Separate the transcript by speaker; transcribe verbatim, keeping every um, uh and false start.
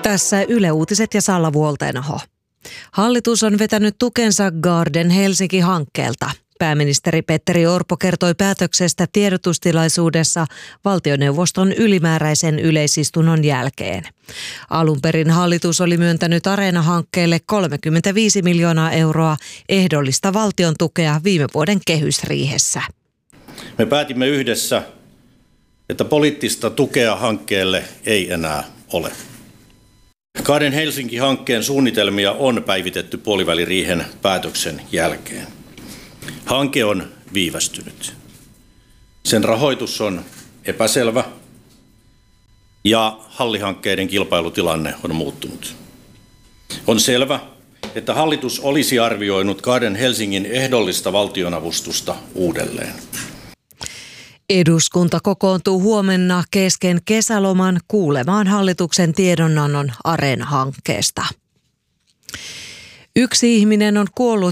Speaker 1: Tässä Yle Uutiset ja Salla Vuoltenaho. Hallitus on vetänyt tukensa Garden Helsinki-hankkeelta. Pääministeri Petteri Orpo kertoi päätöksestä tiedotustilaisuudessa valtioneuvoston ylimääräisen yleisistunnon jälkeen. Alun perin hallitus oli myöntänyt Areena-hankkeelle kolmekymmentäviisi miljoonaa euroa ehdollista valtion tukea viime vuoden kehysriihessä.
Speaker 2: Me päätimme yhdessä, että poliittista tukea hankkeelle ei enää ole. Garden Helsinki-hankkeen suunnitelmia on päivitetty puoliväliriihen päätöksen jälkeen. Hanke on viivästynyt. Sen rahoitus on epäselvä ja hallihankkeiden kilpailutilanne on muuttunut. On selvä, että hallitus olisi arvioinut Garden Helsingin ehdollista valtionavustusta uudelleen.
Speaker 1: Eduskunta kokoontuu huomenna kesken kesäloman kuulemaan hallituksen tiedonannon Areena-hankkeesta. Yksi ihminen on kuollut